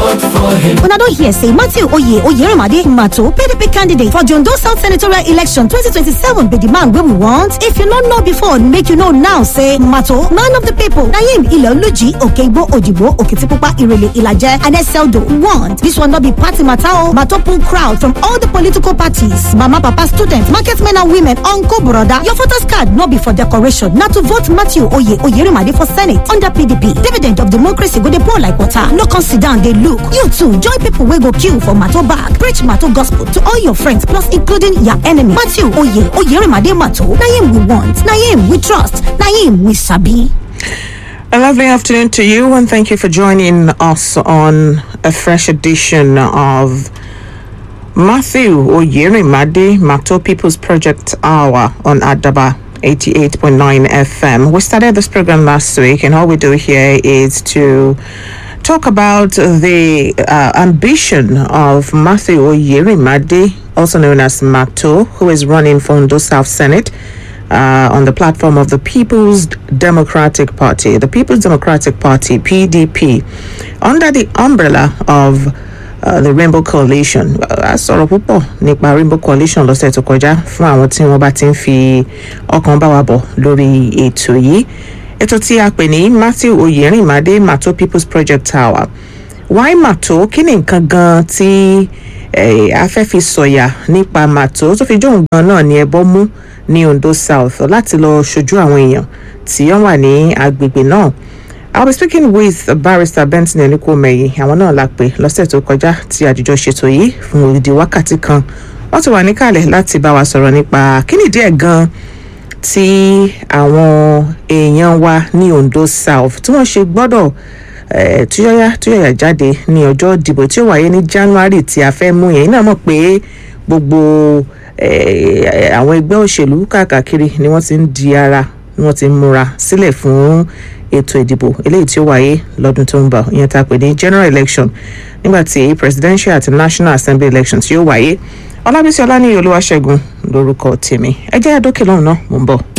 vote for him. When I don't hear say Matthew Oyerimade Mato, PDP candidate for Jondo South Senatorial Election 2027 be the man wey we want. If you not know before, make you know now. Say Mato, man of the people. Naim Iloluji, Okegbo, Ojibo, Okitipupa, Irele, Ilaje, and Eseldo want. This one not be party matter. Mato pull crowd from all the political parties. Mama, papa, students, market men and women, uncle, brother. Your voters card not be for decoration. Not to vote Matthew Oyerimade for Senate under PDP. Dividend of democracy go dey pour like water. No come sit down, they look. You too, join people wey go queue for Mato bag. Preach Mato gospel to all your friends, plus including your enemy. Matthew Oyerimade Mato. Na him we want. Na him we trust. Na him we sabi. A lovely afternoon to you, and thank you for joining us on a fresh edition of Matthew Oyerimade Mato People's Project Hour on Adaba 88.9 FM. We started this program last week, and all we do here is to talk about the ambition of Matthew Oyerimade, also known as Mato, who is running for Ondo South Senate on the platform of the People's Democratic Party. The People's Democratic Party, PDP, under the umbrella of the Rainbow Coalition. Sọ̀rọ̀ púpọ̀ nípa Rainbow Coalition lọ́sẹ̀ tó kọjá fún àwọn tí wọ́n bá ti ń fi ọkàn bá wa bọ̀ lórí ètò yìí. Ètò tí a pè ní Matthew Oyerimade Mato People's Project Hour. Why Mato? Kí ni nǹkan gan tí a fẹ́ fi sọ̀yà nípa Mato tó fi jóun gan náà ní ẹbọ mú ní Ondo South láti lọ ṣojú àwọn èèyàn tí wọ́n wà ní agbègbè náà. I'll be speaking with Barrister Benson Elikomeyi. Àwọn náà la pè lọ́sẹ̀ tó kọjá tí àdìjọ ṣètò yìí fún odidi wákàtí kan. Wọ́n ti wà níkàlẹ̀ láti bá wa sọ̀rọ̀ nípa kí ni díẹ̀ gan tí àwọn èèyàn wa ní Ondo South tí wọ́n ṣe gbọ́dọ̀ túyọ̀yà jáde ní ọjọ́ ìdìbò tí ó wáyé ní January tí a fẹ́ mú yẹn. Náà mọ̀ pé gbogbo àwọn ẹgbẹ́ òṣèlú káàkiri ni wọ́n ti ń di ara, ni wọ́n ti ń múra sílẹ̀ fún ètò ìdìbò eléyìí tí ó wáyé lọ́dún tó ń bọ̀, ìyẹn tá a pè ní general election, nígbà tí presidential àti national assembly election tí ó wáyé. Ọlábísí Ọláníyì Olúwaṣẹ́gun lórúkọ tèmi. Ẹ jẹ́ àdókè lọ́hùn náà, mò ń bọ̀.